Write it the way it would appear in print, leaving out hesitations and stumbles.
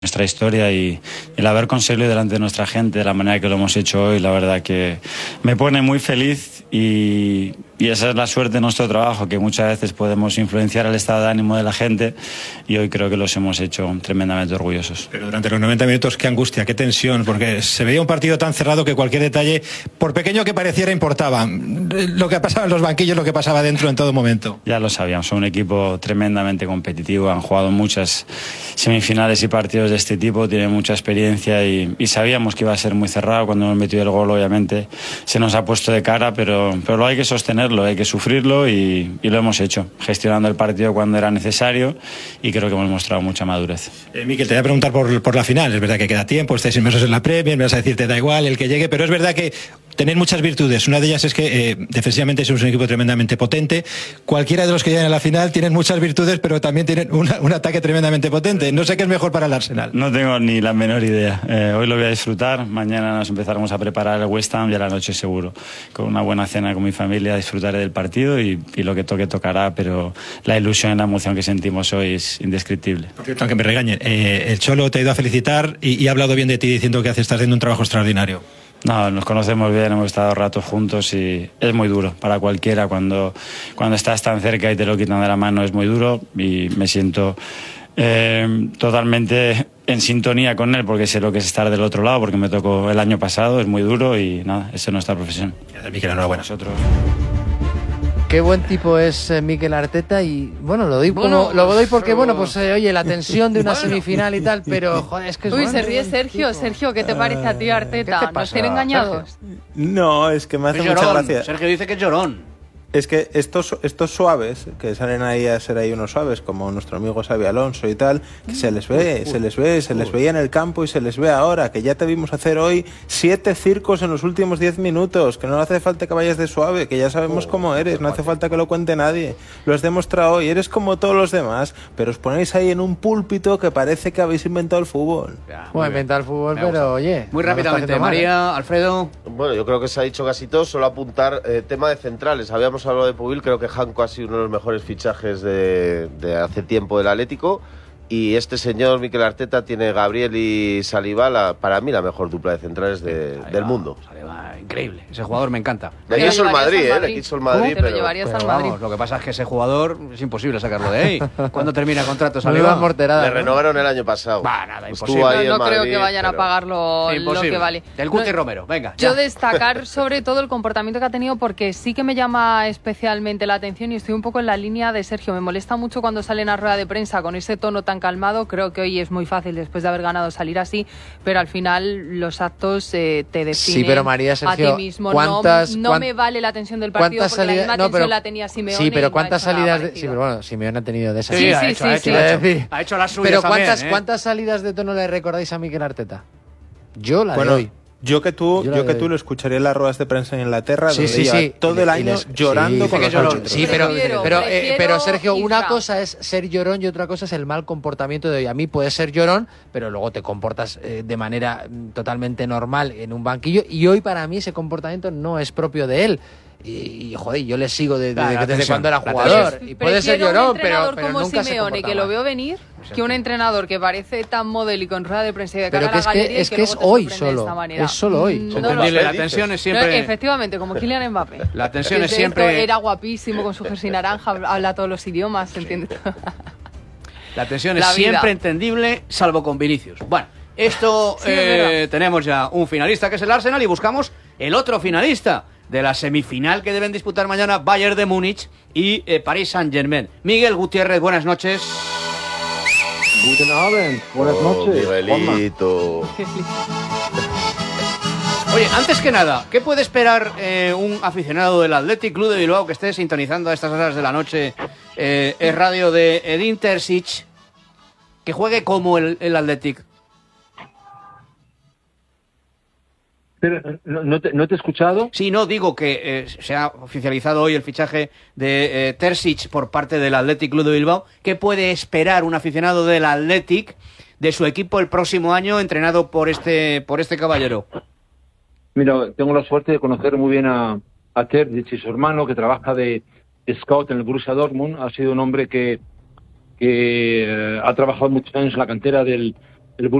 nuestra historia y el haber conseguido delante de nuestra gente de la manera que lo hemos hecho hoy, la verdad que me pone muy feliz y esa es la suerte de nuestro trabajo, que muchas veces podemos influenciar el estado de ánimo de la gente y hoy creo que los hemos hecho tremendamente orgullosos. Pero durante los 90 minutos, qué angustia, qué tensión, porque se veía un partido tan cerrado que cualquier detalle, por pequeño que pareciera, importaba. Lo que pasaba en los banquillos, lo que pasaba dentro en todo momento. Ya lo sabíamos, son un equipo tremendamente competitivo, han jugado muchas semifinales y partidos de este tipo, tienen mucha experiencia y sabíamos que iba a ser muy cerrado. Cuando hemos metido el gol, obviamente se nos ha puesto de cara, pero lo hay que sostenerlo, hay que sufrirlo y lo hemos hecho, gestionando el partido cuando era necesario y creo que hemos mostrado mucha madurez. Miquel, te voy a preguntar por la final. Es verdad que queda tiempo, estáis inmersos en la Premier, me vas a decir te da igual el que llegue, pero es verdad que tenéis muchas virtudes. Una de ellas es que defensivamente sois un equipo tremendamente potente. Cualquiera de los que llegan a la final tienen muchas virtudes, pero también tienen un ataque tremendamente potente. No sé qué es mejor para el Arsenal. No tengo ni la menor idea. Hoy lo voy a disfrutar, mañana nos empezaremos a preparar el West Ham y a la noche seguro. Con una buena cena con mi familia disfrutaré del partido y lo que toque tocará, pero la ilusión y la emoción que sentimos hoy es indescriptible. Por cierto, aunque me regañen, el Cholo te ha ido a felicitar y ha hablado bien de ti diciendo que estás haciendo un trabajo extraordinario. No, nos conocemos bien, hemos estado ratos juntos y es muy duro para cualquiera cuando estás tan cerca y te lo quitan de la mano, es muy duro y me siento totalmente en sintonía con él porque sé lo que es estar del otro lado, porque me tocó el año pasado, es muy duro y nada, esa es nuestra profesión. Miquel, enhorabuena. Nosotros. Qué buen tipo es Mikel Arteta y bueno, lo doy porque oye, la tensión de una semifinal y tal, pero joder, es que es se ríe Sergio. Sergio, ¿qué te parece a ti Arteta? ¿Qué te pasa, ¿Nos tienen engañados? No, es que me hace mucha gracia. Sergio dice que es llorón. Es que estos suaves, que salen ahí a ser ahí unos suaves, como nuestro amigo Xabi Alonso y tal, que se les veía en el campo y se les ve ahora, que ya te vimos hacer hoy 7 circos en los últimos 10 minutos, que no hace falta que vayas de suave, que ya sabemos cómo eres, no hace falta que lo cuente nadie, lo has demostrado hoy, eres como todos los demás, pero os ponéis ahí en un púlpito que parece que habéis inventado el fútbol. Bueno, inventado el fútbol, pero oye... Muy rápidamente, María, Alfredo... Bueno, yo creo que se ha dicho casi todo, solo apuntar tema de centrales. Habíamos hablado de Pubil, creo que Janko ha sido uno de los mejores fichajes de hace tiempo del Atlético. Y este señor, Mikel Arteta, tiene Gabriel y Saliba, para mí la mejor dupla de centrales del mundo. Saliba, increíble, ese jugador me encanta. Le quiso el Madrid, le quiso el Madrid. Pero llevarías al Madrid. Vamos, lo que pasa es que ese jugador es imposible sacarlo de ahí. ¿Cuándo termina el contrato Saliba? Le renovaron el año pasado. Nada, imposible. No creo que vayan a pagar lo que vale. Del Guti Romero, venga. Yo destacar sobre todo el comportamiento que ha tenido porque sí que me llama especialmente la atención y estoy un poco en la línea de Sergio. Me molesta mucho cuando salen a rueda de prensa con ese tono tan calmado. Creo que hoy es muy fácil después de haber ganado salir así, pero al final los actos te definen sí, pero María, Sergio, a ti mismo. No me vale la tensión del partido porque la misma tensión la tenía Simeone. Sí, pero ¿cuántas salidas? Sí, pero bueno, Simeone ha tenido de esas. Sí, ha hecho las suyas. Pero también, ¿cuántas salidas de tono le recordáis a Mikel Arteta? Yo la de hoy. Yo que tú lo escucharía en las ruedas de prensa en Inglaterra, donde lleva todo el año llorando con los árbitros. Sí, pero Sergio, una cosa es ser llorón y otra cosa es el mal comportamiento de hoy. A mí puedes ser llorón, pero luego te comportas de manera totalmente normal en un banquillo y hoy para mí ese comportamiento no es propio de él. Y joder, yo le sigo desde cuando era jugador. Y puede ser llorón, pero como nunca Simeone, que lo veo venir, que un entrenador que parece tan modélico en rueda de prensa y de cara a la galería es que es hoy solo. Es solo hoy. Entendible, la tensión es siempre... efectivamente, como Kylian Mbappé. La tensión es siempre... Era guapísimo con su jersey naranja, habla todos los idiomas, ¿se entiende? La tensión es siempre entendible, salvo con Vinicius. Bueno, esto tenemos ya un finalista que es el Arsenal y buscamos el otro finalista de la semifinal que deben disputar mañana Bayern de Múnich y Paris Saint-Germain. Miguel Gutiérrez, buenas noches. Guten Abend, buenas noches. Miguelito. Oye, antes que nada, ¿qué puede esperar un aficionado del Athletic Club de Bilbao que esté sintonizando a estas horas de la noche el radio de Edinter Sich, que juegue como el Athletic? Pero, ¿no te he escuchado? Sí, no, digo que se ha oficializado hoy el fichaje de Terzic por parte del Athletic Club de Bilbao. ¿Qué puede esperar un aficionado del Athletic de su equipo el próximo año entrenado por este caballero? Mira, tengo la suerte de conocer muy bien a Terzic y su hermano, que trabaja de scout en el Borussia Dortmund. Ha sido un hombre que ha trabajado muchos años en la cantera del